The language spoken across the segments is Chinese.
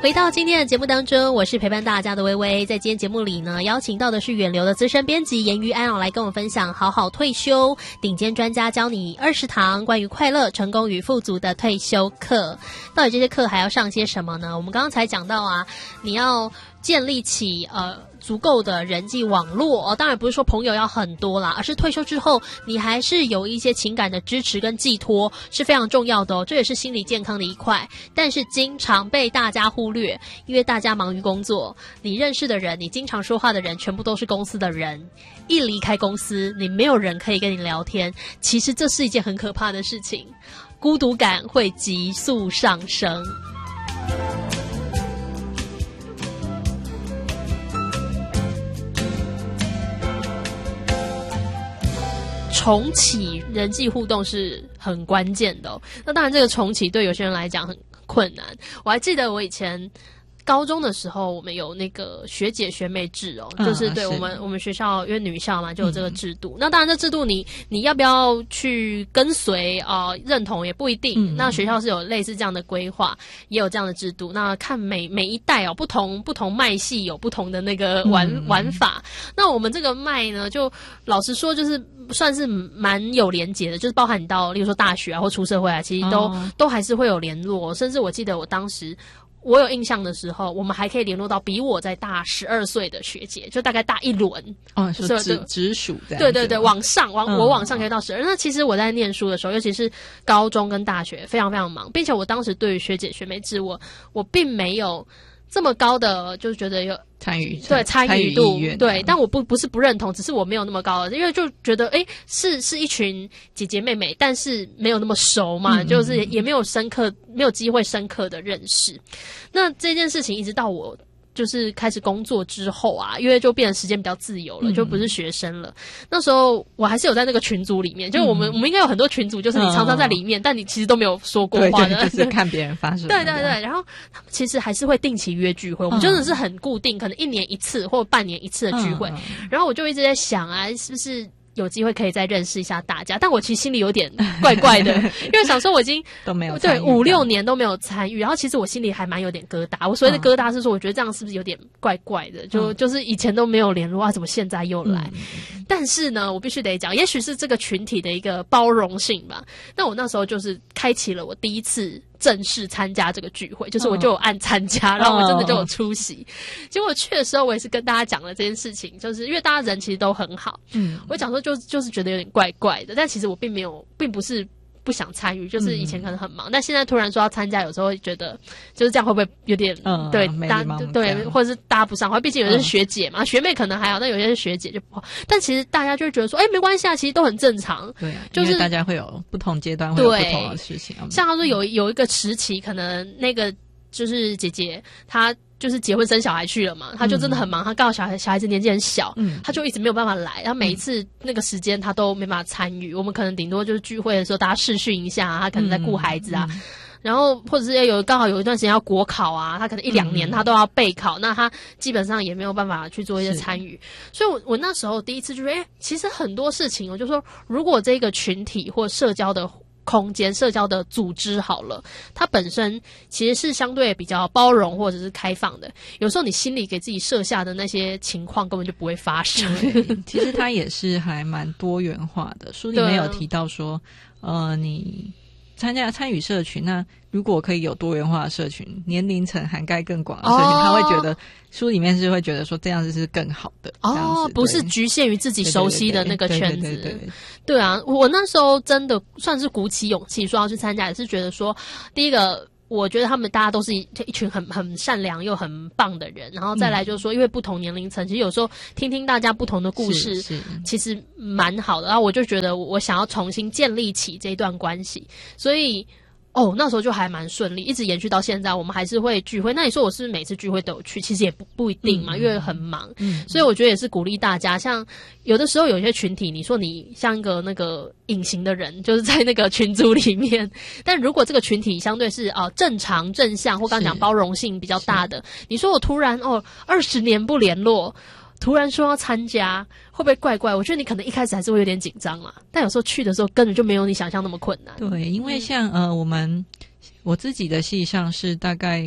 回到今天的节目当中，我是陪伴大家的微微。在今天节目里呢，邀请到的是远流的资深编辑颜瑜安来跟我分享好好退休，顶尖专家教你20堂关于快乐、成功与富足的退休课。到底这些课还要上些什么呢？我们刚刚才讲到啊，你要建立起足够的人际网络当然不是说朋友要很多啦，而是退休之后你还是有一些情感的支持跟寄托是非常重要的这也是心理健康的一块，但是经常被大家忽略，因为大家忙于工作，你认识的人，你经常说话的人全部都是公司的人，一离开公司你没有人可以跟你聊天，其实这是一件很可怕的事情，孤独感会急速上升。重启人际互动是很关键的那当然这个重启对有些人来讲很困难，我还记得我以前高中的时候我们有那个学姐学妹制就是对我们学校因为女校嘛就有这个制度那当然这制度你要不要去跟随认同也不一定那学校是有类似这样的规划也有这样的制度那看每一代不同脉系有不同的那个玩法那我们这个脉呢就老实说就是算是蛮有连结的就是包含你到例如说大学或出社会其实都还是会有联络甚至我记得我当时我有印象的时候我们还可以联络到比我再大12岁的学姐就大概大一轮说直属这样对对对往上我往上可以到12那其实我在念书的时候尤其是高中跟大学非常非常忙并且我当时对于学姐学妹制我并没有这么高的就是觉得有参与度对但我不是不认同只是我没有那么高的因为就觉得是一群姐姐妹妹但是没有那么熟嘛就是也没有机会深刻的认识那这件事情一直到我就是开始工作之后因为就变成时间比较自由了就不是学生了那时候我还是有在那个群组里面就我们应该有很多群组就是你常常在里面但你其实都没有说过话的对就是看别人发生对对对然后他们其实还是会定期约聚会我们真的是很固定可能1年1次或半年1次的聚会然后我就一直在想是不是有机会可以再认识一下大家但我其实心里有点怪怪的因为想说我已经都没有对5-6年都没有参与然后其实我心里还蛮有点疙瘩我所谓的疙瘩是说我觉得这样是不是有点怪怪的就是以前都没有联络怎么现在又来但是呢我必须得讲也许是这个群体的一个包容性吧那我那时候就是开启了我第一次正式参加这个聚会就是我就有按参加然后我真的就有出席结果去的时候我也是跟大家讲了这件事情就是因为大家人其实都很好我讲说就是觉得有点怪怪的但其实我并不是不想参与就是以前可能很忙但现在突然说要参加有时候会觉得就是这样会不会有点对对或者是搭不上话毕竟有些是学姐嘛学妹可能还好但有些是学姐就不好但其实大家就会觉得说没关系其实都很正常对就是因为大家会有不同阶段会有不同的事情像他说有一个时期可能那个就是姐姐她就是结婚生小孩去了嘛他就真的很忙他刚好小孩子年纪很小他就一直没有办法来然后每一次那个时间他都没办法参与我们可能顶多就是聚会的时候大家视讯一下他可能在顾孩子然后或者是刚好有一段时间要国考他可能1-2年他都要备考那他基本上也没有办法去做一些参与所以我那时候第一次就觉得其实很多事情我就说如果这个群体或社交的空间社交的组织好了它本身其实是相对比较包容或者是开放的有时候你心里给自己设下的那些情况根本就不会发生其实它也是还蛮多元化的书里面有提到说你参与社群那如果可以有多元化的社群年龄层涵盖更广的社群他会觉得书里面是会觉得说这样子是更好的不是局限于自己熟悉的那个圈子对啊我那时候真的算是鼓起勇气说要去参加也是觉得说第一个我觉得他们大家都是一群很善良又很棒的人然后再来就是说因为不同年龄层其实有时候听大家不同的故事其实蛮好的然后我就觉得我想要重新建立起这一段关系所以那时候就还蛮顺利一直延续到现在我们还是会聚会那你说我是不是每次聚会都有去其实也不一定嘛因为很忙所以我觉得也是鼓励大家像有的时候有一些群体你说你像一个那个隐形的人就是在那个群组里面但如果这个群体相对是正常正向或刚讲包容性比较大的你说我突然20年不联络突然说要参加会不会怪怪我觉得你可能一开始还是会有点紧张啦但有时候去的时候根本就没有你想象那么困难对因为像我自己的系上是大概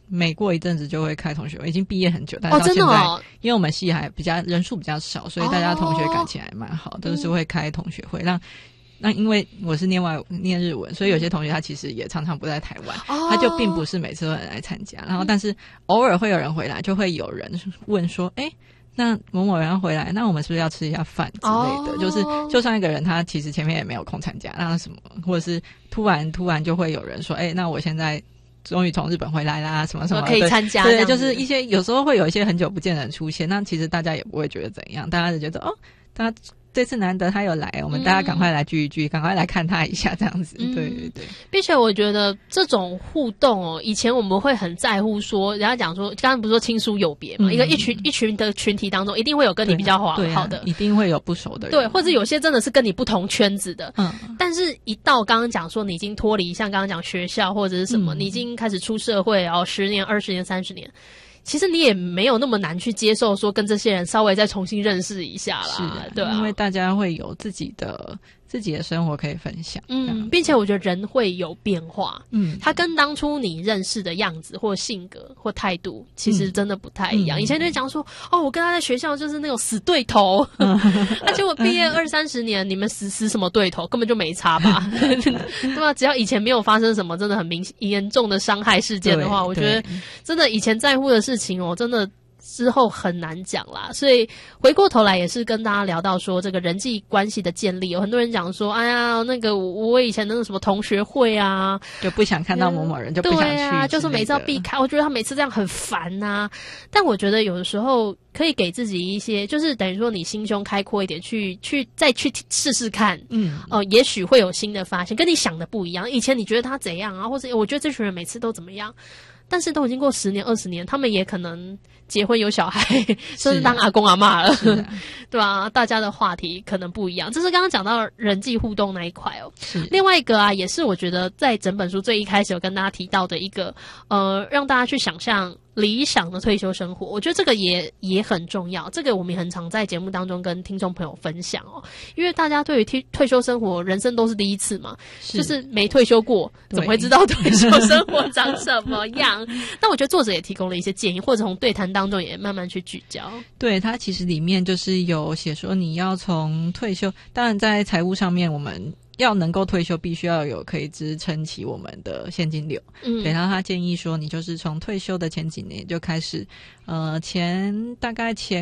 每过一阵子就会开同学会，已经毕业很久，但是到现在，因为我们系还人数比较少，所以大家同学感情还蛮好，都是会开同学会那因为我是念日文，所以有些同学他其实也常常不在台湾，他就并不是每次都很来参加，然后但是偶尔会有人回来，就会有人问说，那某某人要回来，那我们是不是要吃一下饭之类的？就是就算一个人他其实前面也没有空参加，那什么，或者是突然就会有人说，那我现在终于从日本回来啦，什么什么可以参加， 对，就是一些有时候会有一些很久不见的人出现，那其实大家也不会觉得怎样，大家就觉得他这次难得他有来，我们大家赶快来聚一聚，赶快来看他一下这样子。对对对， 并且我觉得这种互动以前我们会很在乎说，人家讲说，刚刚不是说亲疏有别嘛，一群的群体当中，一定会有跟你比较好的， 一定会有不熟的人， 对，或者有些真的是跟你不同圈子的，但是一到刚刚讲说你已经脱离，像刚刚讲学校或者是什么，你已经开始出社会，然后10年、20年、30年。其实你也没有那么难去接受说跟这些人稍微再重新认识一下啦，对啊， 因为大家会有自己的生活可以分享， 并且我觉得人会有变化，他跟当初你认识的样子或性格或态度其实真的不太一样。以前就会讲说，我跟他在学校就是那种死对头，而且我毕业20-30年，你们死什么对头，根本就没差吧，对吧？只要以前没有发生什么真的很严重的伤害事件的话，我觉得真的以前在乎的事情真的之后很难讲啦，所以回过头来也是跟大家聊到说这个人际关系的建立，有很多人讲说，哎呀，那个我以前那个什么同学会啊， 就不想看到某某人，就不想去，对啊， 就是每次要避开，我觉得他每次这样很烦啊。但我觉得有的时候可以给自己一些，就是等于说你心胸开阔一点，再去试试看，也许会有新的发现，跟你想的不一样。以前你觉得他怎样啊，或者我觉得这群人每次都怎么样。但是都已经过10年、20年，他们也可能结婚有小孩，甚至当阿公阿嬷了，对吧？大家的话题可能不一样。这是刚刚讲到人际互动那一块另外一个也是我觉得在整本书最一开始有跟大家提到的一个，让大家去想象理想的退休生活，我觉得这个也很重要。这个我们也很常在节目当中跟听众朋友分享因为大家对于退休生活，人生都是第一次嘛，就是没退休过，怎么会知道退休生活长什么样？但我觉得作者也提供了一些建议，或者从对谈当中也慢慢去聚焦。 对，他其实里面就是有写说，你要从退休，当然在财务上面我们要能够退休，必须要有可以支撑起我们的现金流。对，然后他建议说，你就是从退休的前几年就开始，大概前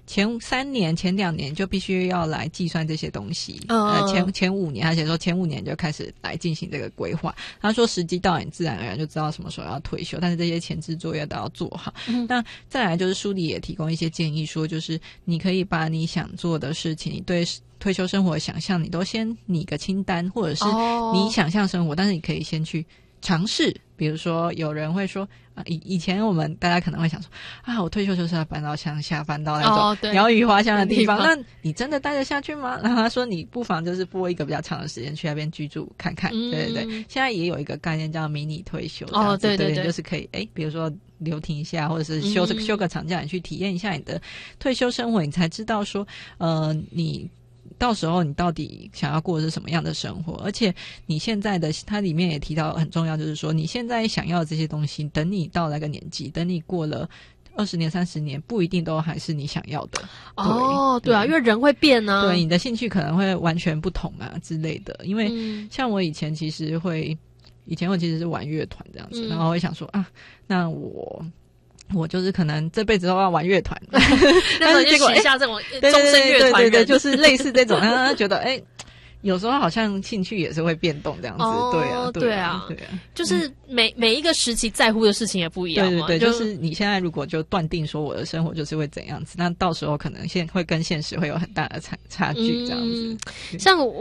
3年、前2年就必须要来计算这些东西。前5年，他写说前5年就开始来进行这个规划。他说时机到，你自然而然就知道什么时候要退休，但是这些前置作业都要做好。那再来就是书里也提供一些建议，说就是你可以把你想做的事情，你对退休生活的想象，你都先拟个清单，或者是你想象生活，但是你可以先去尝试。比如说有人会说以前我们大家可能会想说我退休就是要搬到乡下，搬到那种鸟语花香的地方，那你真的待得下去吗？然后他说你不妨就是拨一个比较长的时间去那边居住看看。对对对，现在也有一个概念叫迷你退休对对对， 就是可以比如说留停一下，或者是休个长假，你去体验一下你的退休生活，你才知道说你到时候你到底想要过的是什么样的生活。而且你现在的，它里面也提到很重要，就是说你现在想要的这些东西，等你到那个年纪，等你过了20年、30年，不一定都还是你想要的。 对啊，因为人会变啊， 对，你的兴趣可能会完全不同之类的。因为像我以前其实是玩乐团这样子，然后会想说那我就是可能这辈子都要玩乐团， 那时候就写下这种终身乐团人， 对，就是类似这种，让他觉得有时候好像兴趣也是会变动这样子。对啊， 就是每一个时期在乎的事情也不一样嘛。 对，就是你现在如果就断定说我的生活就是会怎样子，那到时候可能会跟现实会有很大的差距这样子。 像